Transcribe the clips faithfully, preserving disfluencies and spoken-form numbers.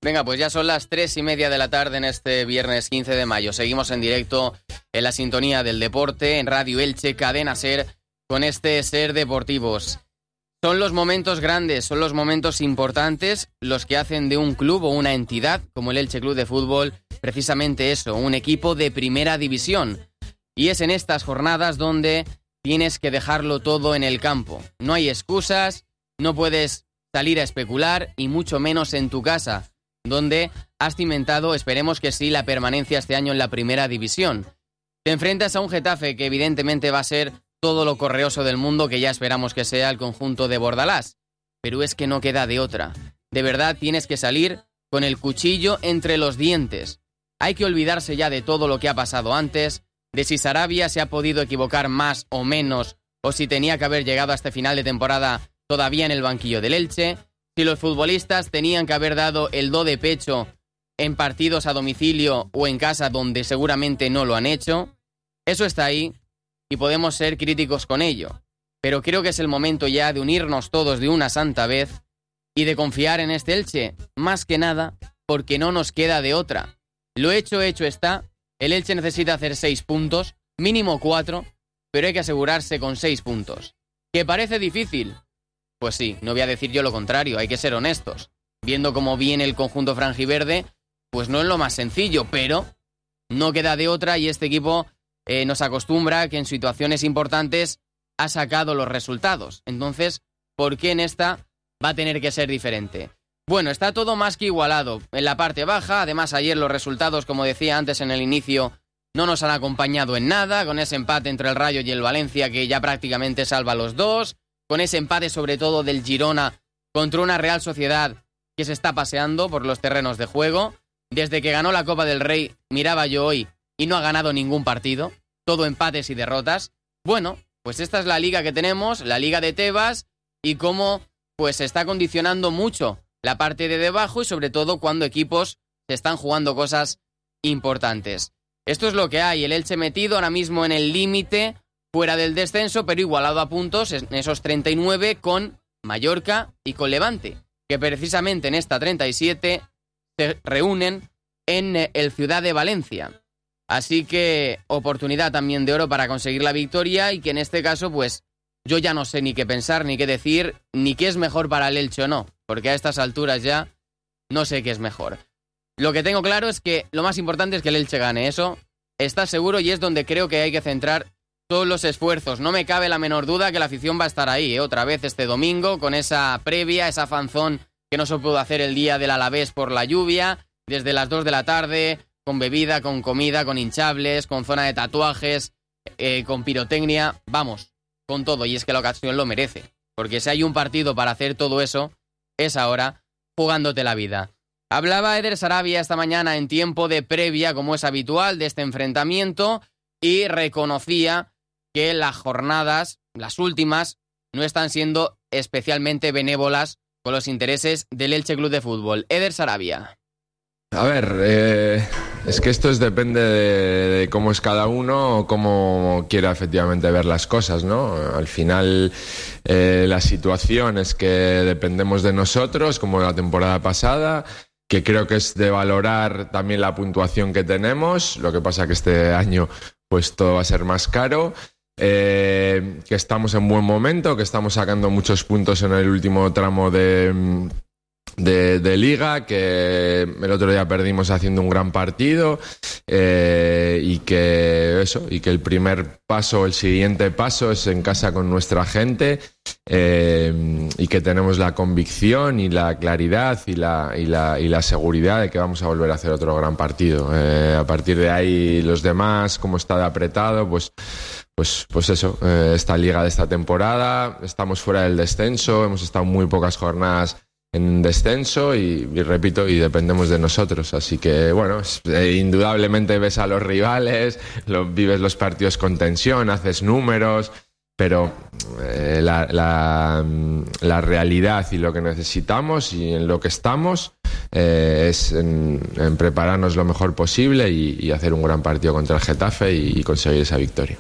Venga, pues ya son las tres y media de la tarde en este viernes quince de mayo. Seguimos en directo en la sintonía del deporte, en Radio Elche, Cadena SER, con este SER Deportivos. Son los momentos grandes, son los momentos importantes los que hacen de un club o una entidad como el Elche Club de Fútbol precisamente eso, un equipo de primera división. Y es en estas jornadas donde tienes que dejarlo todo en el campo. No hay excusas, no puedes salir a especular y mucho menos en tu casa, donde has cimentado, esperemos que sí, la permanencia este año en la primera división. Te enfrentas a un Getafe que evidentemente va a ser todo lo correoso del mundo que ya esperamos que sea el conjunto de Bordalás. Pero es que no queda de otra. De verdad tienes que salir con el cuchillo entre los dientes. Hay que olvidarse ya de todo lo que ha pasado antes, de si Sarabia se ha podido equivocar más o menos, o si tenía que haber llegado a este final de temporada todavía en el banquillo del Elche, si los futbolistas tenían que haber dado el do de pecho en partidos a domicilio o en casa donde seguramente no lo han hecho. Eso está ahí y podemos ser críticos con ello. Pero creo que es el momento ya de unirnos todos de una santa vez y de confiar en este Elche, más que nada porque no nos queda de otra. Lo hecho, hecho está. El Elche necesita hacer seis puntos, mínimo cuatro, pero hay que asegurarse con seis puntos. ¿Que parece difícil? Pues sí, no voy a decir yo lo contrario, hay que ser honestos. Viendo cómo viene el conjunto franjiverde, pues no es lo más sencillo, pero no queda de otra y este equipo eh, nos acostumbra que en situaciones importantes ha sacado los resultados. Entonces, ¿por qué en esta va a tener que ser diferente? Bueno, está todo más que igualado en la parte baja. Además, ayer los resultados, como decía antes en el inicio, no nos han acompañado en nada, con ese empate entre el Rayo y el Valencia que ya prácticamente salva a los dos, con ese empate sobre todo del Girona contra una Real Sociedad que se está paseando por los terrenos de juego. Desde que ganó la Copa del Rey, miraba yo hoy, y no ha ganado ningún partido, todo empates y derrotas. Bueno, pues esta es la liga que tenemos, la liga de Tebas, y cómo pues se está condicionando mucho la parte de debajo y sobre todo cuando equipos se están jugando cosas importantes. Esto es lo que hay, el Elche metido ahora mismo en el límite, fuera del descenso, pero igualado a puntos en esos treinta y nueve con Mallorca y con Levante, que precisamente en esta treinta y siete se reúnen en el Ciudad de Valencia. Así que oportunidad también de oro para conseguir la victoria y que en este caso pues yo ya no sé ni qué pensar, ni qué decir, ni qué es mejor para el Elche o no, porque a estas alturas ya no sé qué es mejor. Lo que tengo claro es que lo más importante es que el Elche gane, eso está seguro y es donde creo que hay que centrar todos los esfuerzos. No me cabe la menor duda que la afición va a estar ahí, ¿eh? Otra vez este domingo con esa previa, esa fanzón que no se pudo hacer el día del Alavés por la lluvia, desde las dos de la tarde, con bebida, con comida, con hinchables, con zona de tatuajes, eh, con pirotecnia, vamos, con todo, y es que la ocasión lo merece, porque si hay un partido para hacer todo eso, es ahora, jugándote la vida. Hablaba Eder Sarabia esta mañana en tiempo de previa, como es habitual, de este enfrentamiento, y reconocía que las jornadas, las últimas, no están siendo especialmente benévolas con los intereses del Elche Club de Fútbol. Eder Sarabia. A ver, eh, es que esto es, depende de, de cómo es cada uno o cómo quiera efectivamente ver las cosas, ¿no? Al final eh, la situación es que dependemos de nosotros, como la temporada pasada, que creo que es de valorar también la puntuación que tenemos, lo que pasa que este año pues todo va a ser más caro, eh, que estamos en buen momento, que estamos sacando muchos puntos en el último tramo de... De, de Liga, que el otro día perdimos haciendo un gran partido, eh, y que eso, y que el primer paso, el siguiente paso es en casa con nuestra gente, eh, y que tenemos la convicción y la claridad y la, y la, y la seguridad de que vamos a volver a hacer otro gran partido. Eh, a partir de ahí los demás, como está de apretado, pues Pues, pues eso, eh, esta liga de esta temporada, estamos fuera del descenso, hemos estado muy pocas jornadas en descenso y, y repito, y dependemos de nosotros, así que bueno, eh, indudablemente ves a los rivales, lo, vives los partidos con tensión, haces números, pero eh, la, la, la realidad y lo que necesitamos y en lo que estamos eh, es en, en prepararnos lo mejor posible y, y hacer un gran partido contra el Getafe y, y conseguir esa victoria.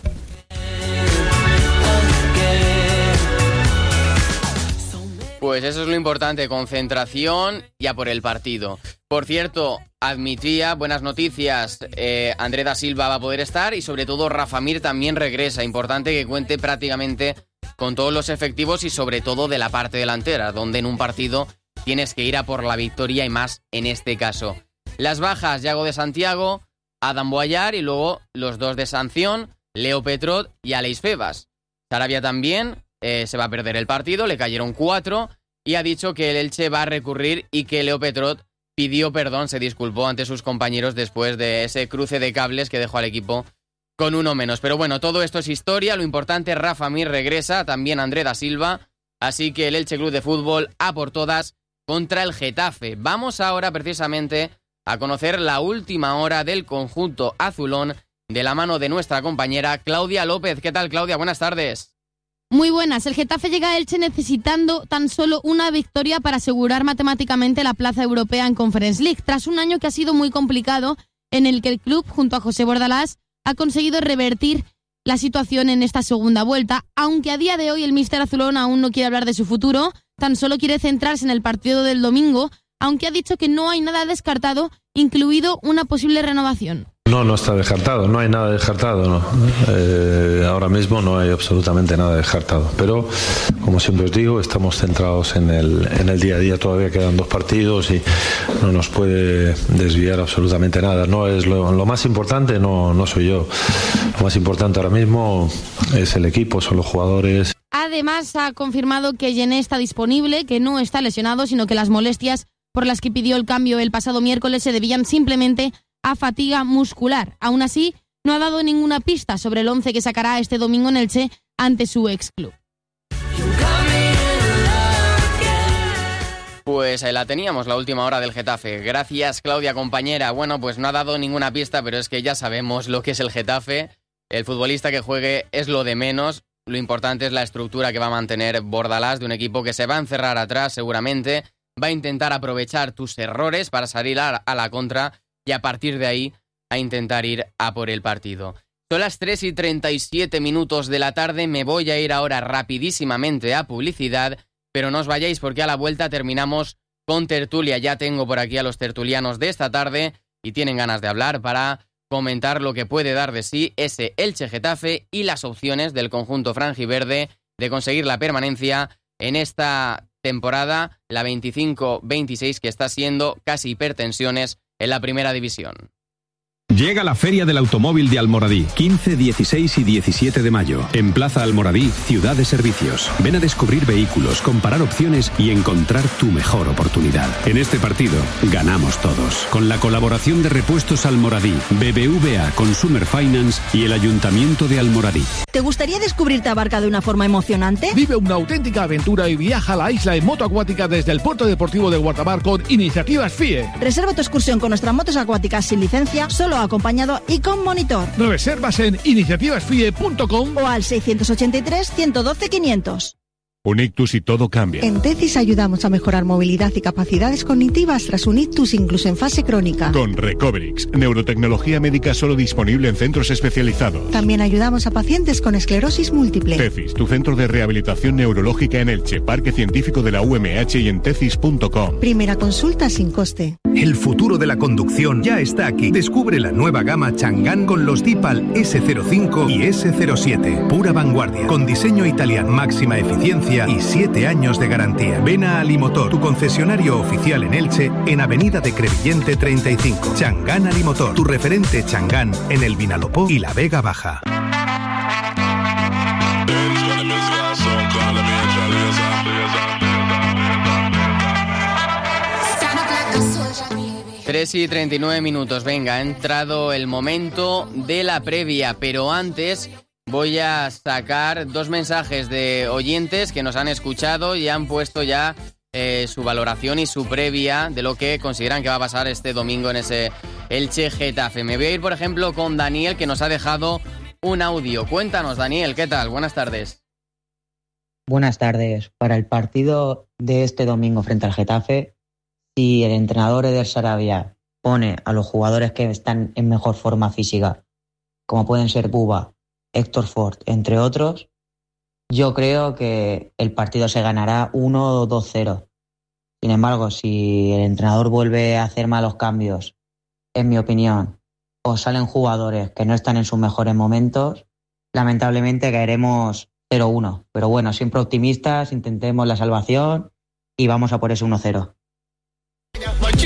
Pues eso es lo importante, concentración y a por el partido. Por cierto, admitía, buenas noticias, eh, André da Silva va a poder estar y sobre todo Rafa Mir también regresa. Importante que cuente prácticamente con todos los efectivos y sobre todo de la parte delantera, donde en un partido tienes que ir a por la victoria y más en este caso. Las bajas, Yago de Santiago, Adam Boyar y luego los dos de sanción, Leo Petrot y Aleix Febas. Sarabia también eh, se va a perder el partido, le cayeron cuatro y ha dicho que el Elche va a recurrir y que Leo Petrot pidió perdón, se disculpó ante sus compañeros después de ese cruce de cables que dejó al equipo con uno menos. Pero bueno, todo esto es historia, lo importante, Rafa Mir regresa, también André da Silva, así que el Elche Club de Fútbol a por todas contra el Getafe. Vamos ahora precisamente a conocer la última hora del conjunto azulón de la mano de nuestra compañera Claudia López. ¿Qué tal, Claudia? Buenas tardes. Muy buenas. El Getafe llega a Elche necesitando tan solo una victoria para asegurar matemáticamente la plaza europea en Conference League, tras un año que ha sido muy complicado en el que el club, junto a José Bordalás, ha conseguido revertir la situación en esta segunda vuelta, aunque a día de hoy el míster azulón aún no quiere hablar de su futuro, tan solo quiere centrarse en el partido del domingo, aunque ha dicho que no hay nada descartado, incluido una posible renovación. No, no está descartado, no hay nada descartado, no. Eh, ahora mismo no hay absolutamente nada descartado, pero como siempre os digo, estamos centrados en el, en el día a día, todavía quedan dos partidos y no nos puede desviar absolutamente nada. No es lo, lo más importante, no, no soy yo, lo más importante ahora mismo es el equipo, son los jugadores. Además ha confirmado que Yené está disponible, que no está lesionado, sino que las molestias por las que pidió el cambio el pasado miércoles se debían simplemente a fatiga muscular. Aún así, no ha dado ninguna pista sobre el once que sacará este domingo en Elche ante su ex club. Pues ahí la teníamos, la última hora del Getafe. Gracias, Claudia, compañera. Bueno, pues no ha dado ninguna pista, pero es que ya sabemos lo que es el Getafe. El futbolista que juegue es lo de menos. Lo importante es la estructura que va a mantener Bordalás, de un equipo que se va a encerrar atrás seguramente, va a intentar aprovechar tus errores para salir a, a la contra y a partir de ahí a intentar ir a por el partido. Son las tres y treinta y siete minutos de la tarde, me voy a ir ahora rapidísimamente a publicidad, pero no os vayáis porque a la vuelta terminamos con tertulia. Ya tengo por aquí a los tertulianos de esta tarde y tienen ganas de hablar para comentar lo que puede dar de sí ese Elche Getafe y las opciones del conjunto franjiverde de conseguir la permanencia en esta temporada, la veinticinco veintiséis, que está siendo casi hipertensiones en la primera división. Llega la Feria del Automóvil de Almoradí, quince, dieciséis y diecisiete de mayo. En Plaza Almoradí, ciudad de servicios. Ven a descubrir vehículos, comparar opciones y encontrar tu mejor oportunidad. En este partido, ganamos todos. Con la colaboración de Repuestos Almoradí, B B V A Consumer Finance y el Ayuntamiento de Almoradí. ¿Te gustaría descubrir Tabarca de una forma emocionante? Vive una auténtica aventura y viaja a la isla en moto acuática desde el puerto deportivo de Guardamar con Iniciativas F I E. Reserva tu excursión con nuestras motos acuáticas sin licencia, solo acompañado y con monitor. Reservas en iniciativas f i e punto com o al seiscientos ochenta y tres, ciento doce, quinientos. Un ictus y todo cambia. En Tecis ayudamos a mejorar movilidad y capacidades cognitivas tras un ictus incluso en fase crónica. Con Recoverix, neurotecnología médica solo disponible en centros especializados. También ayudamos a pacientes con esclerosis múltiple. Tecis, tu centro de rehabilitación neurológica en Elche, Parque Científico de la U M H y en tecis punto com. Primera consulta sin coste. El futuro de la conducción ya está aquí. Descubre la nueva gama Chang'an con los Dipal ese cero cinco y ese cero siete. Pura vanguardia, con diseño italiano, máxima eficiencia y siete años de garantía. Ven a Alimotor, tu concesionario oficial en Elche, en Avenida de Crevillente treinta y cinco. Chang'an Alimotor, tu referente Chang'an en el Vinalopó y la Vega Baja. tres y treinta y nueve minutos, venga, ha entrado el momento de la previa, pero antes voy a sacar dos mensajes de oyentes que nos han escuchado y han puesto ya eh, su valoración y su previa de lo que consideran que va a pasar este domingo en ese Elche Getafe. Me voy a ir, por ejemplo, con Daniel, que nos ha dejado un audio. Cuéntanos, Daniel, ¿qué tal? Buenas tardes. Buenas tardes. Para el partido de este domingo frente al Getafe, si el entrenador Eder Sarabia pone a los jugadores que están en mejor forma física, como pueden ser Buba, Héctor Ford, entre otros, yo creo que el partido se ganará uno o dos cero. Sin embargo, si el entrenador vuelve a hacer malos cambios, en mi opinión, o salen jugadores que no están en sus mejores momentos, lamentablemente caeremos cero uno. Pero bueno, siempre optimistas, intentemos la salvación y vamos a por ese uno cero. Pues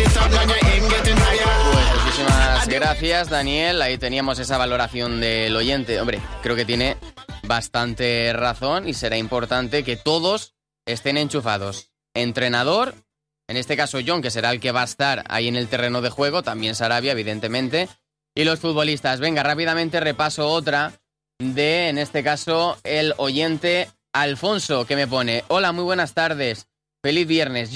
muchísimas gracias, Daniel. Ahí teníamos esa valoración del oyente. Hombre, creo que tiene bastante razón y será importante que todos estén enchufados. Entrenador, en este caso John, que será el que va a estar ahí en el terreno de juego, también Sarabia, evidentemente, y los futbolistas. Venga, rápidamente repaso otra de, en este caso, el oyente Alfonso, que me pone: hola, muy buenas tardes, feliz viernes.